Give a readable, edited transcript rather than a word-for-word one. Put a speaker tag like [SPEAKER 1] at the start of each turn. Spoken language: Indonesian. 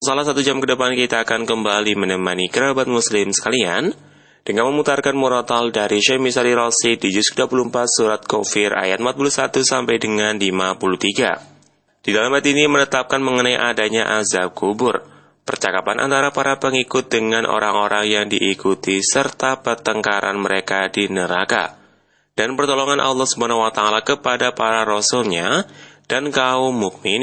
[SPEAKER 1] salah 1 jam ke depan kita akan kembali menemani kerabat muslim sekalian dengan memutarkan murotal dari Syekh Misari Rasyid di juz 24 surat Ghafir ayat 41 sampai dengan 53. Di dalam ayat ini menetapkan mengenai adanya azab kubur, percakapan antara para pengikut dengan orang-orang yang diikuti serta pertengkaran mereka di neraka, dan pertolongan Allah Subhanahu wa taala kepada para rasulnya dan kaum mukmin